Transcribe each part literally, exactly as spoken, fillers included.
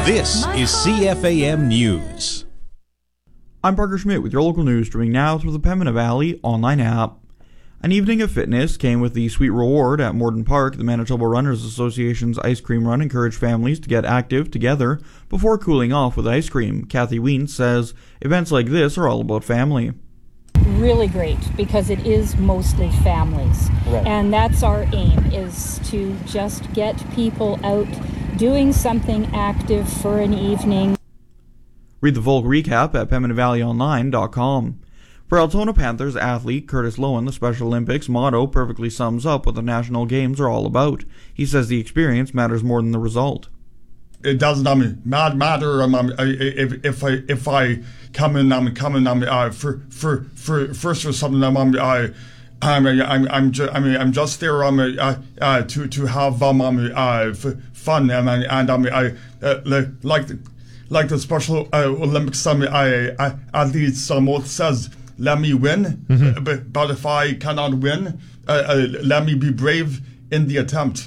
This is C F A M News. I'm Parker Schmidt with your local news, streaming now through the Pembina Valley online app. An evening of fitness came with the sweet reward at Morden Park. The Manitoba Runners Association's ice cream run encouraged families to get active together before cooling off with ice cream. Kathy Wiens says events like this are all about family. Really great, because it is mostly families. Right. And that's our aim, is to just get people out doing something active for an evening. Read the full recap at pembina valley online dot com. For Altona Panthers athlete Curtis Lowen, the Special Olympics motto perfectly sums up what the National Games are all about. He says the experience matters more than the result. It doesn't um, matter um, um, if if I if I come in um, come in um, uh, for for for first or something um, um I I'm I'm I'm, ju- I mean I'm just there um uh, uh, to to have um, um uh, f- fun um, and and um I uh, like the, like the Special uh, Olympics um I, I athletes um says, let me win, mm-hmm. but, but if I cannot win, uh, uh, let me be brave in the attempt.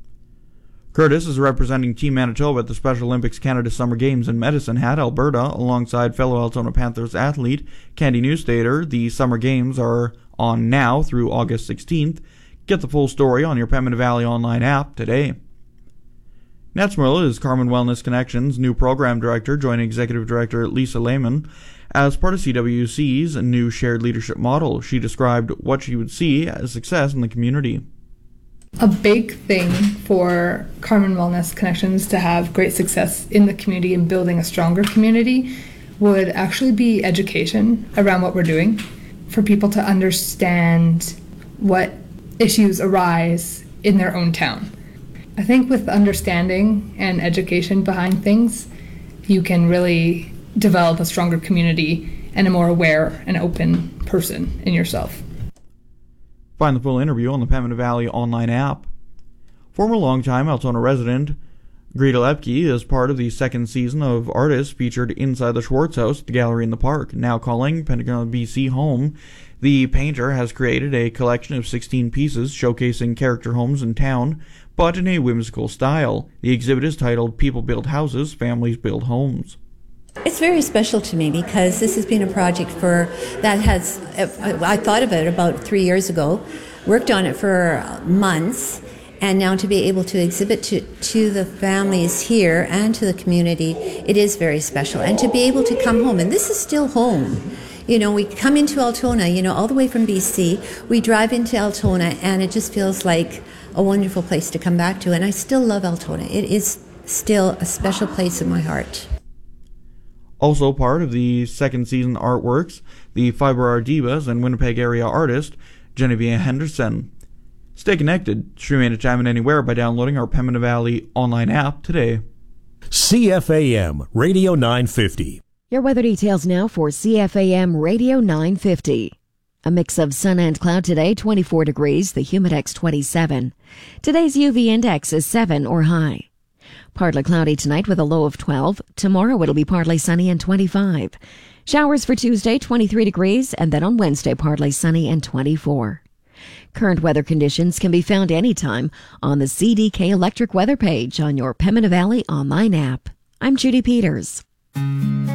Curtis is representing Team Manitoba at the Special Olympics Canada Summer Games in Medicine Hat, Alberta, alongside fellow Altona Panthers athlete Candy Newstater. The Summer Games are on now through August sixteenth. Get the full story on your Pembina Valley online app today. Netzmerl is Carmen Wellness Connections' new program director, joining Executive Director Lisa Lehman. As part of C W C's new shared leadership model, she described what she would see as success in the community. A big thing for Carmen Wellness Connections to have great success in the community and building a stronger community would actually be education around what we're doing, for people to understand what issues arise in their own town. I think with understanding and education behind things, you can really develop a stronger community and a more aware and open person in yourself. Find the full interview on the Pembina Valley online app. Former longtime Altona resident Greta Lepke is part of the second season of artists featured inside the Schwartz House, the gallery in the park. Now calling Pentagon B C home, the painter has created a collection of sixteen pieces showcasing character homes in town, but in a whimsical style. The exhibit is titled People Build Houses, Families Build Homes. It's very special to me because this has been a project for that has I thought of it about three years ago, worked on it for months, and now to be able to exhibit to, to the families here and to the community, it is very special. And to be able to come home, and this is still home. You know, we come into Altona, you know, all the way from B C, we drive into Altona, and it just feels like a wonderful place to come back to. And I still love Altona. It is still a special place in my heart. Also part of the second season artworks, the Fiber Art Divas and Winnipeg area artist Genevieve Henderson. Stay connected. Stream anytime and anywhere by downloading our Pembina Valley online app today. C F A M Radio nine fifty. Your weather details now for C F A M Radio nine fifty. A mix of sun and cloud today, twenty-four degrees, the humidex twenty-seven. Today's U V index is seven or high. Partly cloudy tonight with a low of twelve. Tomorrow it'll be partly sunny and twenty-five. Showers for Tuesday, twenty-three degrees, and then on Wednesday, partly sunny and twenty-four. Current weather conditions can be found anytime on the C D K Electric weather page on your Pembina Valley online app. I'm Judy Peters.